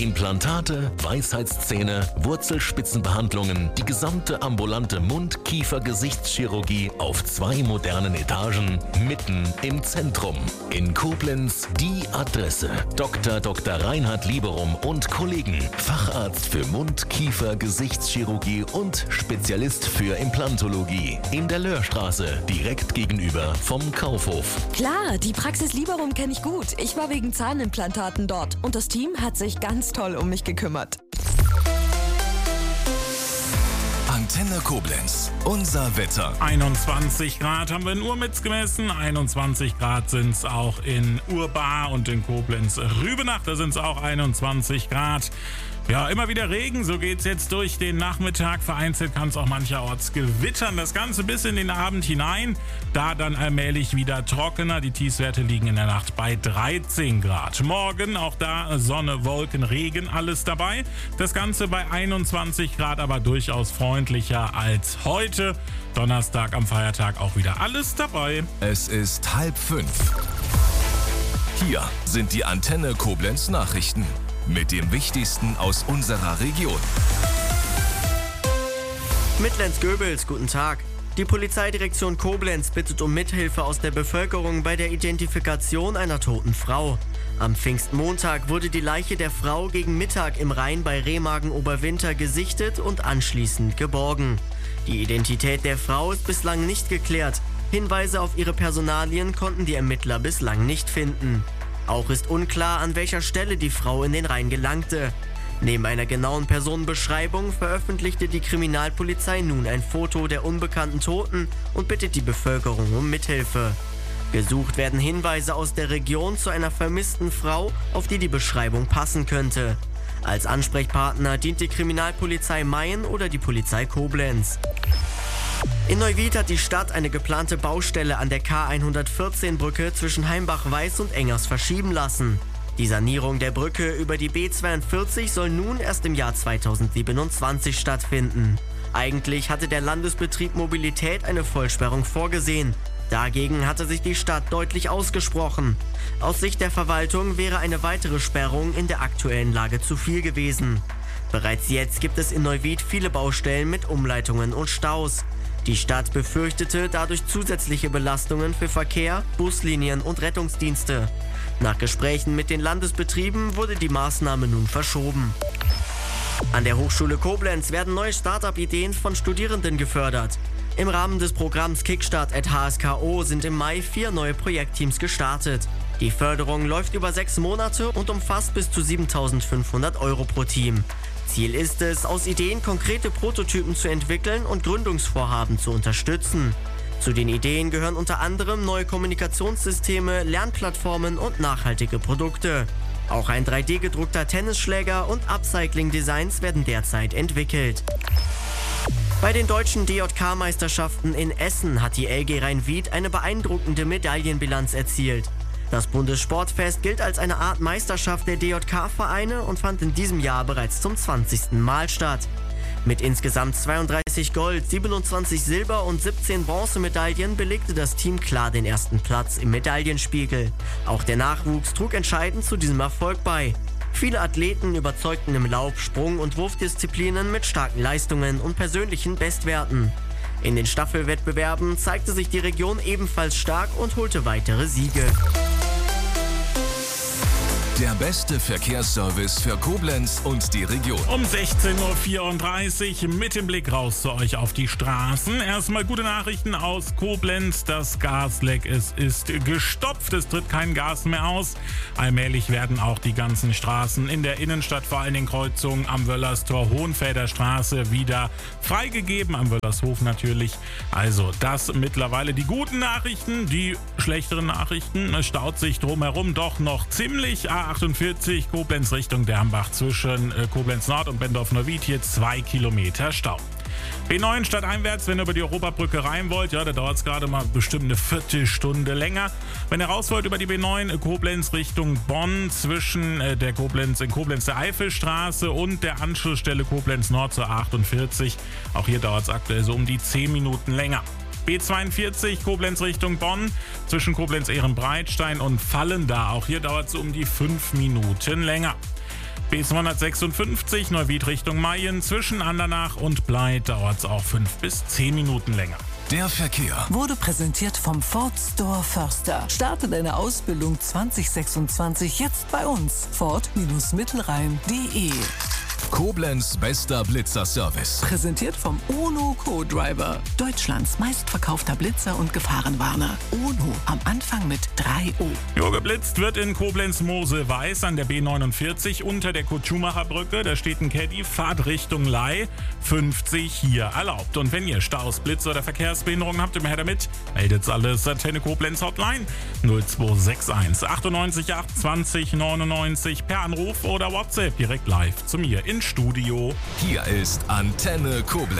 Implantate, Weisheitszähne, Wurzelspitzenbehandlungen, die gesamte ambulante Mund-Kiefer-Gesichtschirurgie auf 2 modernen Etagen, mitten im Zentrum. In Koblenz die Adresse: Dr. Reinhard Lieberum und Kollegen, Facharzt für Mund-, Kiefer-, Gesichtschirurgie und Spezialist für Implantologie. In der Löhrstraße, direkt gegenüber vom Kaufhof. Klar, die Praxis Lieberum kenne ich gut. Ich war wegen Zahnimplantaten dort und das Team hat sich ganz toll um mich gekümmert. Antenne Koblenz, unser Wetter. 21 Grad haben wir in Urmitz gemessen, 21 Grad sind es auch in Urbar und in Koblenz-Rübenach, da sind es auch 21 Grad. Ja, immer wieder Regen, so geht's jetzt durch den Nachmittag. Vereinzelt kann es auch mancherorts gewittern. Das Ganze bis in den Abend hinein, da dann allmählich wieder trockener. Die Tiefstwerte liegen in der Nacht bei 13 Grad. Morgen auch da Sonne, Wolken, Regen, alles dabei. Das Ganze bei 21 Grad, aber durchaus freundlicher als heute. Donnerstag am Feiertag auch wieder alles dabei. Es ist 4:30. Hier sind die Antenne Koblenz Nachrichten mit dem Wichtigsten aus unserer Region. Mitlenz-Göbels, guten Tag. Die Polizeidirektion Koblenz bittet um Mithilfe aus der Bevölkerung bei der Identifikation einer toten Frau. Am Pfingstmontag wurde die Leiche der Frau gegen Mittag im Rhein bei Remagen-Oberwinter gesichtet und anschließend geborgen. Die Identität der Frau ist bislang nicht geklärt. Hinweise auf ihre Personalien konnten die Ermittler bislang nicht finden. Auch ist unklar, an welcher Stelle die Frau in den Rhein gelangte. Neben einer genauen Personenbeschreibung veröffentlichte die Kriminalpolizei nun ein Foto der unbekannten Toten und bittet die Bevölkerung um Mithilfe. Gesucht werden Hinweise aus der Region zu einer vermissten Frau, auf die die Beschreibung passen könnte. Als Ansprechpartner dient die Kriminalpolizei Mayen oder die Polizei Koblenz. In Neuwied hat die Stadt eine geplante Baustelle an der K114-Brücke zwischen Heimbach-Weiß und Engers verschieben lassen. Die Sanierung der Brücke über die B42 soll nun erst im Jahr 2027 stattfinden. Eigentlich hatte der Landesbetrieb Mobilität eine Vollsperrung vorgesehen. Dagegen hatte sich die Stadt deutlich ausgesprochen. Aus Sicht der Verwaltung wäre eine weitere Sperrung in der aktuellen Lage zu viel gewesen. Bereits jetzt gibt es in Neuwied viele Baustellen mit Umleitungen und Staus. Die Stadt befürchtete dadurch zusätzliche Belastungen für Verkehr, Buslinien und Rettungsdienste. Nach Gesprächen mit den Landesbetrieben wurde die Maßnahme nun verschoben. An der Hochschule Koblenz werden neue Start-up-Ideen von Studierenden gefördert. Im Rahmen des Programms Kickstart at HSKO sind im Mai 4 neue Projektteams gestartet. Die Förderung läuft über 6 Monate und umfasst bis zu 7.500 € pro Team. Ziel ist es, aus Ideen konkrete Prototypen zu entwickeln und Gründungsvorhaben zu unterstützen. Zu den Ideen gehören unter anderem neue Kommunikationssysteme, Lernplattformen und nachhaltige Produkte. Auch ein 3D-gedruckter Tennisschläger und Upcycling-Designs werden derzeit entwickelt. Bei den deutschen DJK-Meisterschaften in Essen hat die LG Rhein-Wied eine beeindruckende Medaillenbilanz erzielt. Das Bundessportfest gilt als eine Art Meisterschaft der DJK-Vereine und fand in diesem Jahr bereits zum 20. Mal statt. Mit insgesamt 32 Gold-, 27 Silber- und 17 Bronzemedaillen belegte das Team klar den ersten Platz im Medaillenspiegel. Auch der Nachwuchs trug entscheidend zu diesem Erfolg bei. Viele Athleten überzeugten im Lauf-, Sprung- und Wurfdisziplinen mit starken Leistungen und persönlichen Bestwerten. In den Staffelwettbewerben zeigte sich die Region ebenfalls stark und holte weitere Siege. Der beste Verkehrsservice für Koblenz und die Region. Um 16.34 Uhr mit dem Blick raus zu euch auf die Straßen. Erstmal gute Nachrichten aus Koblenz. Das Gasleck, es ist gestopft. Es tritt kein Gas mehr aus. Allmählich werden auch die ganzen Straßen in der Innenstadt, vor allen Dingen Kreuzungen am Wöllerstor, Hohenfelder Straße, wieder freigegeben. Am Wöllershof natürlich. Also das mittlerweile die guten Nachrichten. Die schlechteren Nachrichten, es staut sich drumherum doch noch ziemlich. A48 Koblenz Richtung Dernbach zwischen Koblenz Nord und Bendorf-Neuwied, hier 2 Kilometer Stau. B9 stadteinwärts, wenn ihr über die Europabrücke rein wollt, ja, da dauert es gerade mal bestimmt eine Viertelstunde länger. Wenn ihr raus wollt über die B9 Koblenz Richtung Bonn zwischen der Koblenz der Eifelstraße und der Anschlussstelle Koblenz Nord zur A48, auch hier dauert es aktuell so um die 10 Minuten länger. B42 Koblenz Richtung Bonn zwischen Koblenz-Ehrenbreitstein und Fallenda. Auch hier dauert es um die 5 Minuten länger. B256 Neuwied Richtung Mayen zwischen Andernach und Bleit dauert es auch 5 bis 10 Minuten länger. Der Verkehr Wurde präsentiert vom Ford Store Förster. Starte deine Ausbildung 2026 jetzt bei uns. Ford-Mittelrhein.de. Koblenz bester Blitzer-Service. Präsentiert vom UNO Co-Driver. Deutschlands meistverkaufter Blitzer und Gefahrenwarner. UNO am Anfang mit 3O. Jo, geblitzt wird in Koblenz-Mosel-Weiß an der B49 unter der Kutschummacher-Brücke. Da steht ein Caddy, Fahrt Richtung Ley, 50 hier erlaubt. Und wenn ihr Staus, Blitze oder Verkehrsbehinderungen habt, immer her damit, meldet's alles. Antenne Koblenz Hotline 0261 98 28 99 per Anruf oder WhatsApp direkt live zu mir ins Studio. Hier ist Antenne Koblenz.